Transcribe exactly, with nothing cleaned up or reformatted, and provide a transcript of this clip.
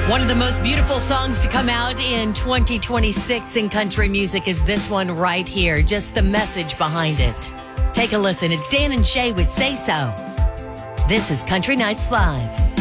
One of the most beautiful songs to come out in twenty twenty-six in country music is this one right here. Just the message behind it. Take a listen. It's Dan and Shay with Say So. This is Country Nights Live.